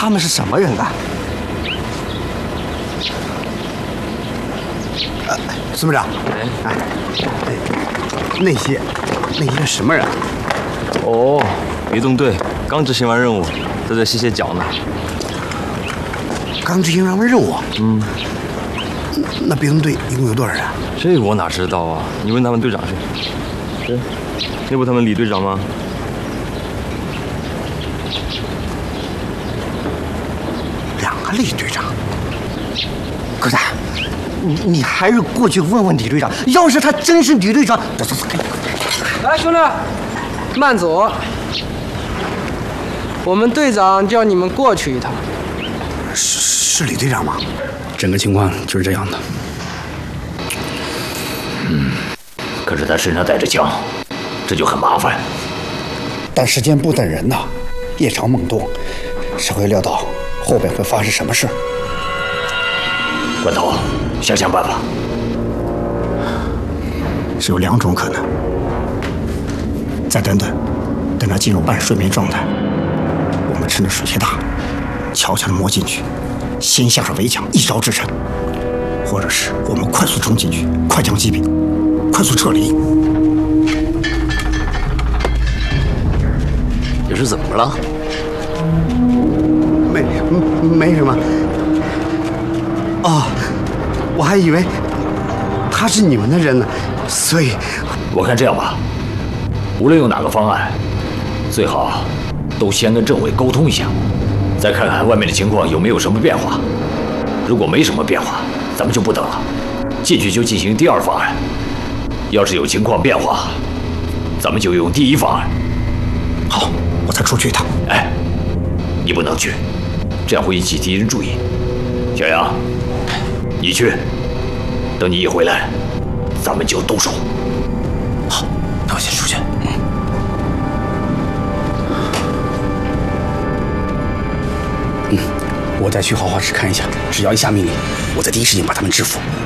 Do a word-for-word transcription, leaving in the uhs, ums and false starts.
他们是什么人啊？呃，孙部长，哎，哎，那些那些是什么人？ 哦，别动队刚执行完任务，都在歇歇脚呢。 刚执行完任务？ 嗯。 那别动队一共有多少人？ 这我哪知道啊？你问他们队长去。是，那不他们李队长吗？ 两个李队长。狗蛋，你你还是过去问问李队长，要是他真是李队长，走走走， 来，兄弟，慢走。我们队长叫你们过去一趟。 是是李队长吗？ 整个情况就是这样的。 嗯，可是他身上带着枪，这就很麻烦。 但时间不等人呐，夜长梦多，谁会料到后边会发生什么事？ 关头，想想办法。 是有两种可能：再等等，等他进入半睡眠状态，我们趁着水气大，悄悄地摸进去，先下手为强，一招制胜；或者是我们快速冲进去，快将击毙，快速撤离。 这是怎么了？ 没没什么。哦，我还以为他是你们的人呢，所以我看这样吧，无论用哪个方案，最好都先跟政委沟通一下，再看看外面的情况有没有什么变化。如果没什么变化，咱们就不等了，进去就进行第二方案。要是有情况变化，咱们就用第一方案。 好，我再出去一趟。 哎，你不能去，这样会引起敌人注意。小杨，你去，等你一回来，咱们就动手。 好，那我先出去。 嗯，我再去豪华室看一下，只要一下命令，我在第一时间把他们制服。